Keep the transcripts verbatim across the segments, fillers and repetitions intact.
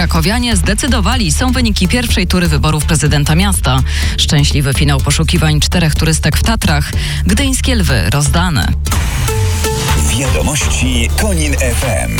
Krakowianie zdecydowali, są wyniki pierwszej tury wyborów prezydenta miasta. Szczęśliwy finał poszukiwań czterech turystek w Tatrach. Gdyńskie lwy rozdane. Wiadomości Konin F M.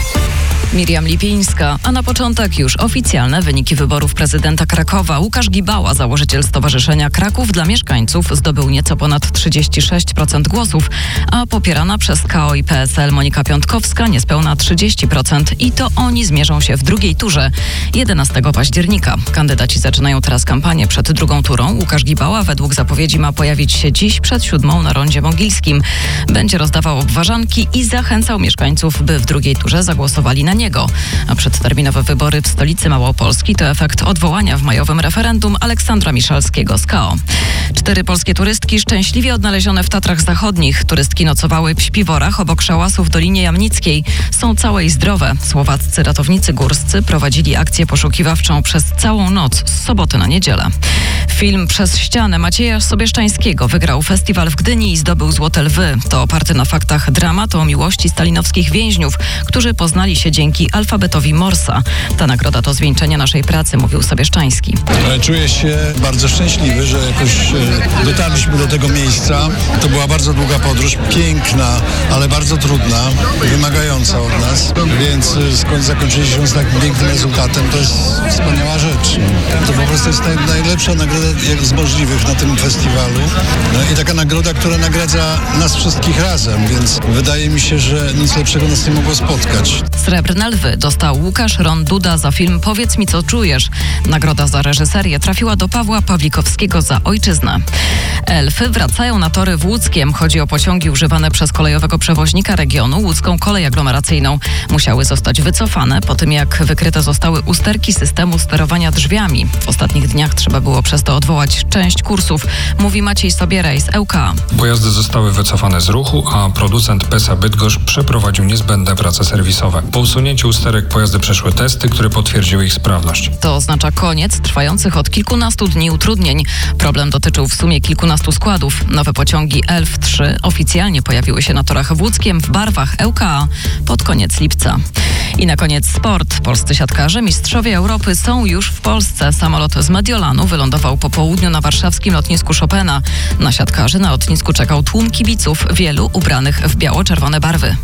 Miriam Lipińska, a na początek już oficjalne wyniki wyborów prezydenta Krakowa. Łukasz Gibała, założyciel Stowarzyszenia Kraków dla Mieszkańców, zdobył nieco ponad trzydzieści sześć procent głosów, a popierana przez K O i P S L Monika Piątkowska niespełna trzydzieści procent i to oni zmierzą się w drugiej turze jedenastego października. Kandydaci zaczynają teraz kampanię przed drugą turą. Łukasz Gibała według zapowiedzi ma pojawić się dziś przed siódmą na Rondzie Mogilskim. Będzie rozdawał obważanki i zachęcał mieszkańców, by w drugiej turze zagłosowali na niego. A przedterminowe wybory w stolicy Małopolski to efekt odwołania w majowym referendum Aleksandra Miszalskiego z K O. Cztery polskie turystki szczęśliwie odnalezione w Tatrach Zachodnich. Turystki nocowały w śpiworach obok szałasów w Dolinie Jamnickiej. Są całe i zdrowe. Słowaccy ratownicy górscy prowadzili akcję poszukiwawczą przez całą noc z soboty na niedzielę. Film Przez ścianę Macieja Sobieszczańskiego wygrał festiwal w Gdyni i zdobył Złote Lwy. To oparty na faktach dramat o miłości stalinowskich więźniów, którzy poznali się dzięki alfabetowi Morsa. Ta nagroda to zwieńczenie naszej pracy, mówił Sobieszczański. Czuję się bardzo szczęśliwy, że jakoś e, dotarliśmy do tego miejsca. To była bardzo długa podróż, piękna, ale bardzo trudna, wymagająca od nas, więc skąd zakończyliśmy z tak pięknym rezultatem, to jest wspaniała rzecz. To po prostu jest naj, najlepsza nagroda jak z możliwych na tym festiwalu. No i taka nagroda, która nagradza nas wszystkich razem, więc wydaje mi się, że nic lepszego nas nie mogło spotkać. Srebrne Lwy dostał Łukasz Ron Duda za film Powiedz mi, co czujesz. Nagroda za reżyserię trafiła do Pawła Pawlikowskiego za Ojczyznę. Elfy wracają na tory w Łódzkiem. Chodzi o pociągi używane przez kolejowego przewoźnika regionu, Łódzką Kolej Aglomeracyjną. Musiały zostać wycofane po tym, jak wykryte zostały usterki systemu sterowania drzwiami. W ostatnich dniach trzeba było przez to odwołać część kursów, mówi Maciej Sobieraj z E U K A. Pojazdy zostały wycofane z ruchu, a producent PESA Bydgoszcz przeprowadził niezbędne prace serwisowe. Po usunięciu usterek pojazdy przeszły testy, które potwierdziły ich sprawność. To oznacza koniec trwających od kilkunastu dni utrudnień. Problem dotyczył w sumie kilkunastu składów. Nowe pociągi Elf trzy oficjalnie pojawiły się na torach w Łódzkiem w barwach E U K A pod koniec lipca. I na koniec sport. Polscy siatkarze, mistrzowie Europy są już w Polsce. Samolot z Mediolanu wylądował po południu na warszawskim lotnisku Chopina. Na siatkarzy na lotnisku czekał tłum kibiców, wielu ubranych w biało-czerwone barwy.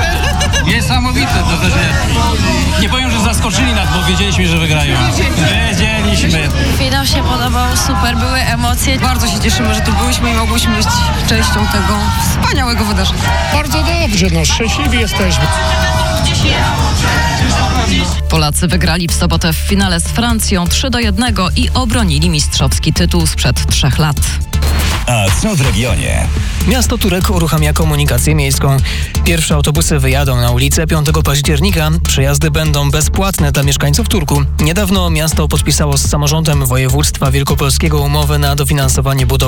Niesamowite to też jest. Nie powiem, że zaskoczyli nas, bo wiedzieliśmy, że wygrają. Wiedzieliśmy. Finał się podobał, super, były emocje. Bardzo się cieszymy, że tu byliśmy i mogłyśmy być częścią tego wspaniałego wydarzenia. Bardzo dobrze, no szczęśliwi jesteśmy. Polacy wygrali w sobotę w finale z Francją trzy do jednego i obronili mistrzowski tytuł sprzed trzech lat. A co w regionie? Miasto Turek uruchamia komunikację miejską. Pierwsze autobusy wyjadą na ulicę piątego października. Przejazdy będą bezpłatne dla mieszkańców Turku. Niedawno miasto podpisało z samorządem województwa wielkopolskiego umowę na dofinansowanie budowy